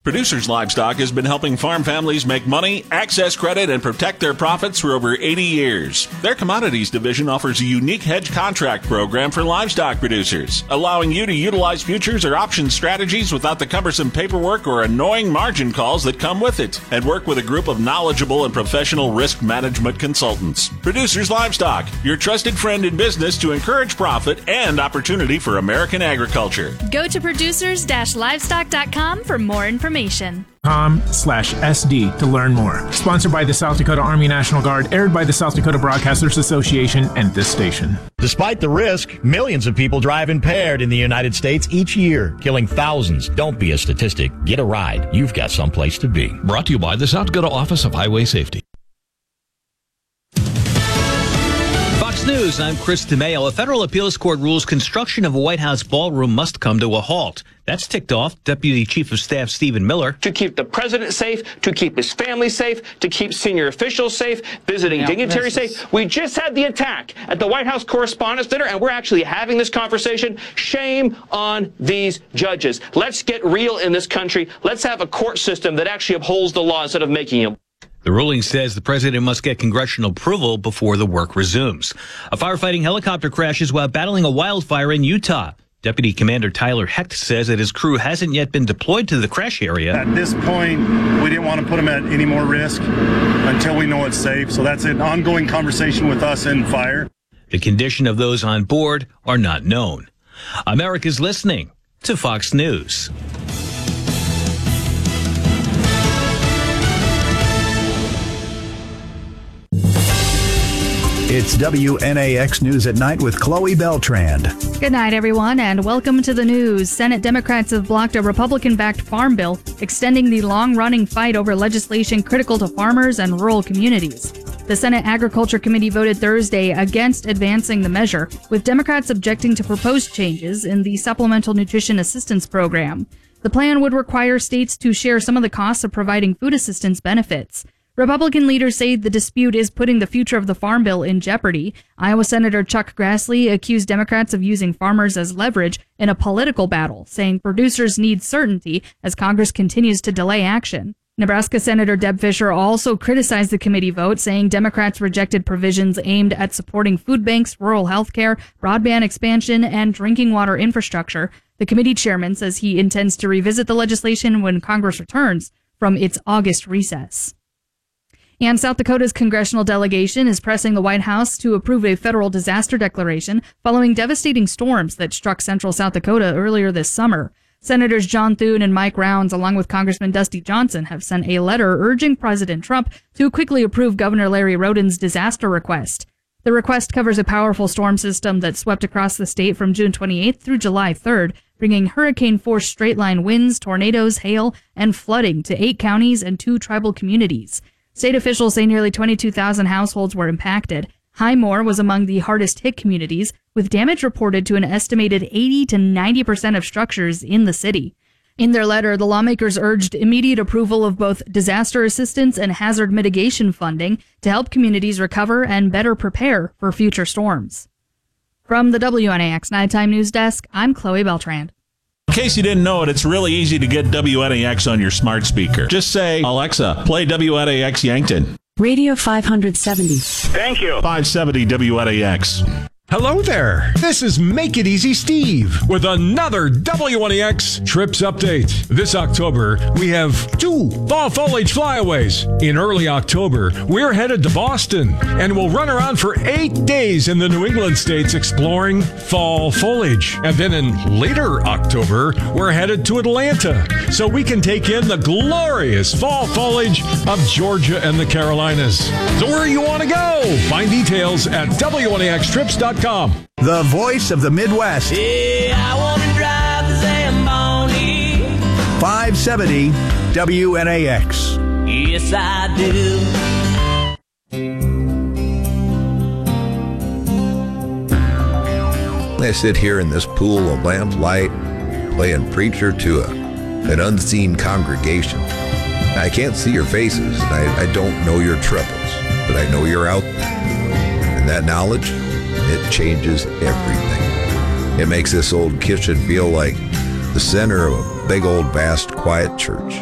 Producers Livestock has been helping farm families make money, access credit, and protect their profits for over 80 years. Their commodities division offers a unique hedge contract program for livestock producers, allowing you to utilize futures or option strategies without the cumbersome paperwork or annoying margin calls that come with it, and work with a group of knowledgeable and professional risk management consultants. Producers Livestock, your trusted friend in business to encourage profit and opportunity for American agriculture. Go to producers-livestock.com for more information. .com/SD to learn more. Sponsored by the South Dakota Army National Guard, aired by the South Dakota Broadcasters Association and this station. Despite the risk, millions of people drive impaired in the United States each year, killing thousands. Don't be a statistic. Get a ride. You've got someplace to be. Brought to you by the South Dakota Office of Highway Safety. Fox News, I'm Chris DeMayo. A federal appeals court rules construction of a White House ballroom must come to a halt. That's ticked off Deputy Chief of Staff Stephen Miller. To keep the president safe, to keep his family safe, to keep senior officials safe, visiting dignitaries safe. We just had the attack at the White House Correspondents' Dinner, and we're actually having this conversation. Shame on these judges. Let's get real in this country. Let's have a court system that actually upholds the law instead of making it. The ruling says the president must get congressional approval before the work resumes. A firefighting helicopter crashes while battling a wildfire in Utah. Deputy Commander Tyler Hecht says that his crew hasn't yet been deployed to the crash area. At this point, we didn't want to put them at any more risk until we know it's safe. So that's an ongoing conversation with us and fire. The condition of those on board are not known. America's listening to Fox News. It's WNAX News at Night with Chloe Beltrand. Good night, everyone, and welcome to the news. Senate Democrats have blocked a Republican-backed farm bill extending the long-running fight over legislation critical to farmers and rural communities. The Senate Agriculture Committee voted Thursday against advancing the measure, with Democrats objecting to proposed changes in the Supplemental Nutrition Assistance Program. The plan would require states to share some of the costs of providing food assistance benefits. Republican leaders say the dispute is putting the future of the Farm Bill in jeopardy. Iowa Senator Chuck Grassley accused Democrats of using farmers as leverage in a political battle, saying producers need certainty as Congress continues to delay action. Nebraska Senator Deb Fischer also criticized the committee vote, saying Democrats rejected provisions aimed at supporting food banks, rural health care, broadband expansion, and drinking water infrastructure. The committee chairman says he intends to revisit the legislation when Congress returns from its August recess. And South Dakota's congressional delegation is pressing the White House to approve a federal disaster declaration following devastating storms that struck central South Dakota earlier this summer. Senators John Thune and Mike Rounds, along with Congressman Dusty Johnson, have sent a letter urging President Trump to quickly approve Governor Larry Roden's disaster request. The request covers a powerful storm system that swept across the state from June 28th through July 3rd, bringing hurricane-force straight-line winds, tornadoes, hail, and flooding to 8 counties and 2 tribal communities. State officials say nearly 22,000 households were impacted. Highmore was among the hardest hit communities, with damage reported to an estimated 80 to 90% of structures in the city. In their letter, the lawmakers urged immediate approval of both disaster assistance and hazard mitigation funding to help communities recover and better prepare for future storms. From the WNAX Nighttime News Desk, I'm Chloe Beltrand. In case you didn't know it, it's really easy to get WNAX on your smart speaker. Just say, Alexa, play WNAX Yankton. Radio 570. Thank you. 570 WNAX. Hello there. This is Make It Easy Steve with another WNAX Trips Update. This October, we have 2 fall foliage flyaways. In early October, we're headed to Boston, and we'll run around for 8 days in the New England states exploring fall foliage. And then in later October, we're headed to Atlanta, so we can take in the glorious fall foliage of Georgia and the Carolinas. So where you want to go? Find details at WNAXtrips.com. The voice of the Midwest. Yeah, I want to drive the Zamboni. 570 WNAX. Yes, I do. I sit here in this pool of lamplight, playing preacher to an unseen congregation. I can't see your faces, and I don't know your troubles, but I know you're out there. And that knowledge, it changes everything. It makes this old kitchen feel like the center of a big old vast quiet church.